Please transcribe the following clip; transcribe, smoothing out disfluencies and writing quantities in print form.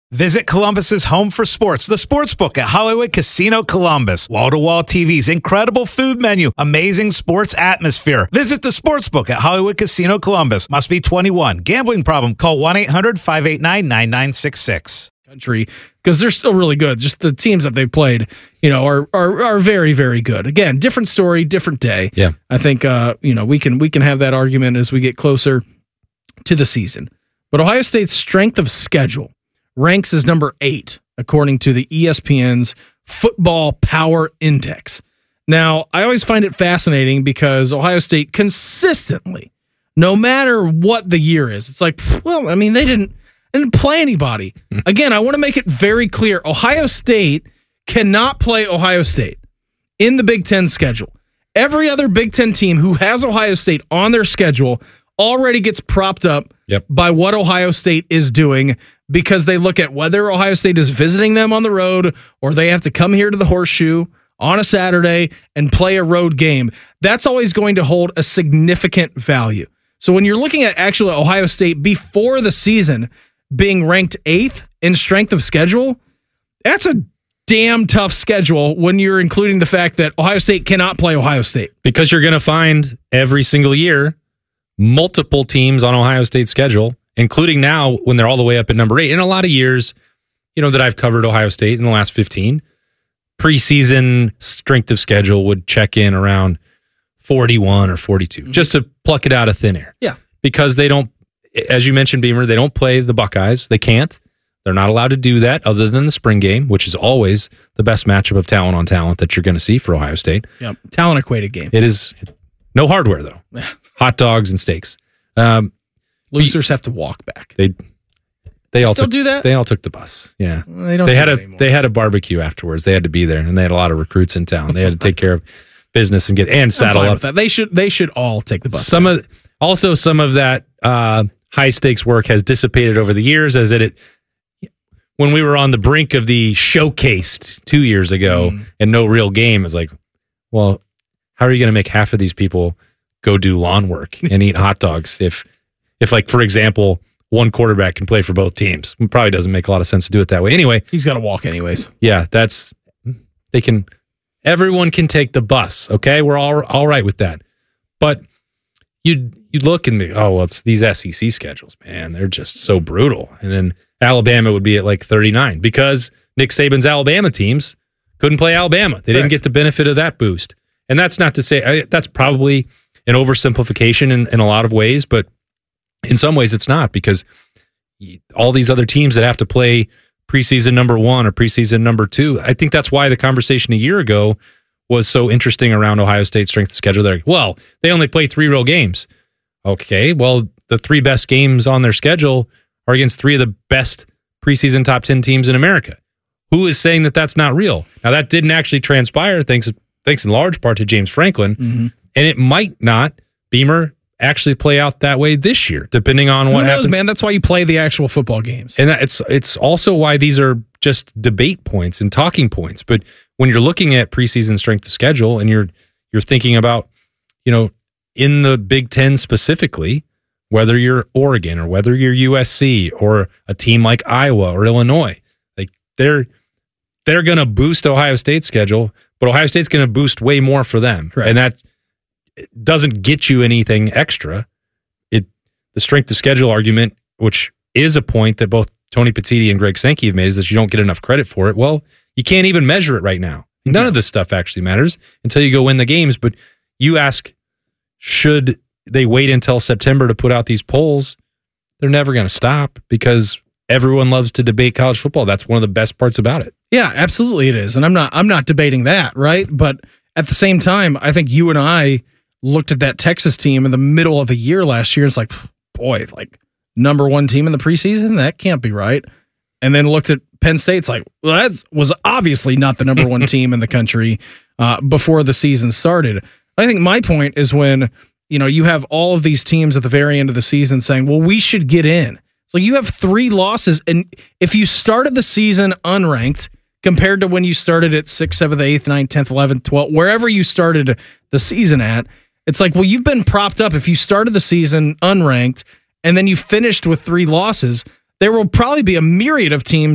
Visit Columbus's home for sports, the Sportsbook at Hollywood Casino Columbus. Wall-to-wall TVs, incredible food menu, amazing sports atmosphere. Visit the Sportsbook at Hollywood Casino Columbus. Must be 21. Gambling problem? Call 1-800-589-9966. Country, because they're still really good. Just the teams that they've played, are very, very good. Again, different story, different day. Yeah, I think we can have that argument as we get closer to the season. But Ohio State's strength of schedule ranks as number 8 according to the ESPN's Football Power Index. Now, I always find it fascinating because Ohio State consistently, no matter what the year is, it's like, well, I mean, they didn't play anybody. Again, I want to make it very clear. Ohio State cannot play Ohio State in the Big Ten schedule. Every other Big Ten team who has Ohio State on their schedule already gets propped up by what Ohio State is doing, because they look at whether Ohio State is visiting them on the road or they have to come here to the Horseshoe on a Saturday and play a road game. That's always going to hold a significant value. So when you're looking at actually Ohio State before the season being ranked 8th in strength of schedule, that's a damn tough schedule when you're including the fact that Ohio State cannot play Ohio State. Because you're going to find every single year multiple teams on Ohio State's schedule, including now when they're all the way up at number 8. In a lot of years, that I've covered Ohio State in the last 15, preseason strength of schedule would check in around 41 or 42, just to pluck it out of thin air. Yeah. Because they don't, as you mentioned, Beamer, they don't play the Buckeyes. They can't. They're not allowed to do that other than the spring game, which is always the best matchup of talent on talent that you're going to see for Ohio State. Yep. Talent equated game. It is no hardware, though. Hot dogs and steaks. Losers have to walk back. They all still took, do that? They all took the bus. Yeah. They don't. They had a barbecue afterwards. They had to be there, and they had a lot of recruits in town. They had to take care of business and saddle up. That. They should all take the bus. Some of that high stakes work has dissipated over the years, as when we were on the brink of the Showcased 2 years ago and no real game, it's like, well, how are you going to make half of these people go do lawn work and eat hot dogs if like, for example, one quarterback can play for both teams? It probably doesn't make a lot of sense to do it that way. Anyway, he's got to walk anyways. Yeah, everyone can take the bus. Okay, we're all right with that. But you look and it's these SEC schedules, man. They're just so brutal. And then Alabama would be at like 39 because Nick Saban's Alabama teams couldn't play Alabama. They didn't get the benefit of that boost. And that's not to say that's probably an oversimplification in a lot of ways, but in some ways it's not, because all these other teams that have to play preseason number 1 or preseason number 2, I think that's why the conversation a year ago was so interesting around Ohio State's strength of schedule. They're like, well, they only play 3 real games. Okay, well, the 3 best games on their schedule are against 3 of the best preseason top 10 teams in America. Who is saying that that's not real? Now, that didn't actually transpire, thanks in large part to James Franklin, and it might not, Beamer, actually play out that way this year, depending on what happens. Man, that's why you play the actual football games. And it's also why these are just debate points and talking points. But when you're looking at preseason strength of schedule and you're thinking about, in the Big Ten specifically, whether you're Oregon or whether you're USC or a team like Iowa or Illinois, like they're going to boost Ohio State's schedule, but Ohio State's going to boost way more for them. Correct. And that doesn't get you anything extra. The strength of schedule argument, which is a point that both Tony Petitti and Greg Sankey have made, is that you don't get enough credit for it. Well, you can't even measure it right now. None of this stuff actually matters until you go win the games. But you ask, should they wait until September to put out these polls? They're never going to stop, because everyone loves to debate college football. That's one of the best parts about it. Yeah, absolutely it is. And I'm not debating that, right? But at the same time, I think you and I looked at that Texas team in the middle of the year last year. It's like, boy, like number 1 team in the preseason? That can't be right. And then looked at Penn State. It's like, well, that was obviously not the number 1 team in the country before the season started. I think my point is when, you have all of these teams at the very end of the season saying, well, we should get in. So you have 3 losses. And if you started the season unranked compared to when you started at 6th, 7th, 8th, 9th, 10th, 11th, 12th, wherever you started the season at, it's like, well, you've been propped up. If you started the season unranked and then you finished with 3 losses, there will probably be a myriad of teams